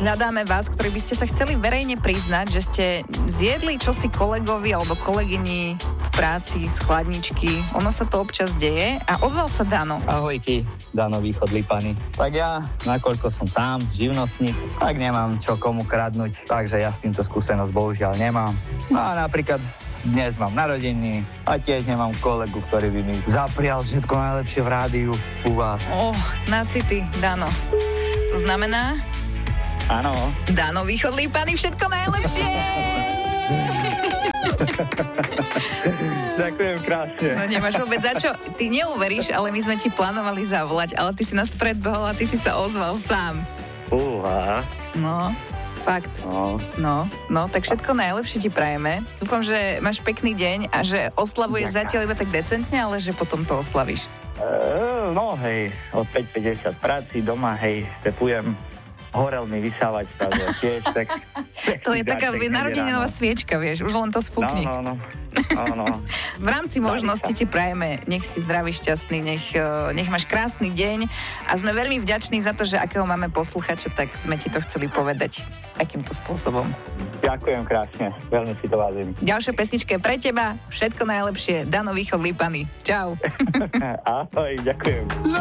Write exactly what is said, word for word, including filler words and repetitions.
hľadáme vás, ktorí by ste sa chceli verejne priznať, že ste zjedli čosi kolegovi alebo kolegyni v práci z chladničky. Ono sa to občas deje a ozval sa Dano. Ahojky, Dano Východ Lipany. Tak ja, nakoľko som sám živnostník, tak nemám čo komu kradnúť, takže ja s týmto skúsenosť bohužiaľ nemám. No a napríklad dnes mám narodeniny a tiež nemám kolegu, ktorý by mi zaprial všetko najlepšie v rádiu u vás. Oh, na city, Dano. To znamená... Áno. Dano Východ Lipany, všetko najlepšie! Ďakujem krásne. No nemáš vôbec za čo. Ty neuveríš, ale my sme ti plánovali zavolať, ale ty si nás predbehol a ty si sa ozval sám. Uha. No, fakt. No. No, no, tak všetko najlepšie ti prajeme. Dúfam, že máš pekný deň a že oslavuješ Ďakujem. zatiaľ iba tak decentne, ale že potom to oslavíš. E, no hej, od päť päťdesiat práci doma, hej, stepujem. Horel mi vysávať, takže tiež tak... To je taká narodeninová sviečka, vieš, už len to sfúkni. No, no, no. no, no. V rámci možnosti ti prajeme, nech si zdravý, šťastný, nech, nech máš krásny deň a sme veľmi vďační za to, že akého máme posluchača, tak sme ti to chceli povedať takýmto spôsobom. Ďakujem krásne, veľmi si to vážim. Ďalšia pesnička je pre teba, všetko najlepšie, Dano Východ Lipany. Čau. Ahoj, ďakujem.